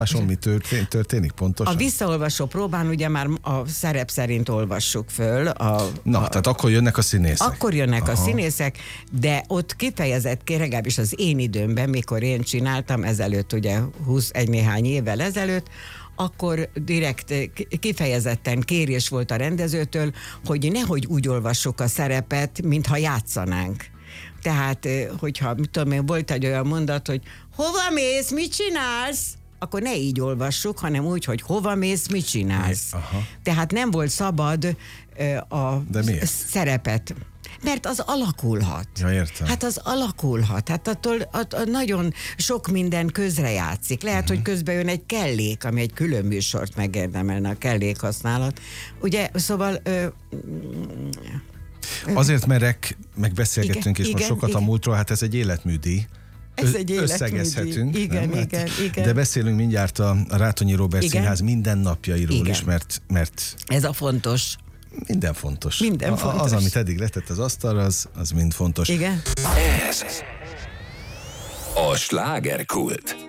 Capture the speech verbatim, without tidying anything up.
Mi történik, történik pontosan? A visszaolvasó próbán ugye már a szerep szerint olvassuk föl. A, Na, a, akkor akkor jönnek a színészek. Akkor jönnek Aha. a színészek, de ott kifejezett, legalábbis az én időmben, mikor én csináltam, ezelőtt ugye huszonegy néhány évvel ezelőtt, akkor direkt kifejezetten kérés volt a rendezőtől, hogy nehogy úgy olvassuk a szerepet, mintha játszanánk. Tehát, hogyha, mit tudom én, volt egy olyan mondat, hogy hova mész, mit csinálsz? Akkor ne így olvassuk, hanem úgy, hogy hova mész, mit csinálsz. Aha. Tehát nem volt szabad uh, a szerepet. Mert az alakulhat. Ja, értem. Hát az alakulhat. Hát attól, attól nagyon sok minden közrejátszik. Lehet, uh-huh. hogy közben jön egy kellék, ami egy külön műsort megérdemelne, a kellék használat. Ugye, szóval... Ö, Azért merek, megbeszélgettünk, és igen, most sokat igen. a múltról, hát ez egy életműdíj. Ez egy Összegezhetünk. Igen, nem? igen, hát, igen. De beszélünk mindjárt a Rátonyi Róbert igen. Színház mindennapjairól igen. is, mert, mert... Ez a fontos. Minden fontos. Minden fontos. Az, amit eddig letett az asztalra, az, az mind fontos. Igen. Ez a slágerkult.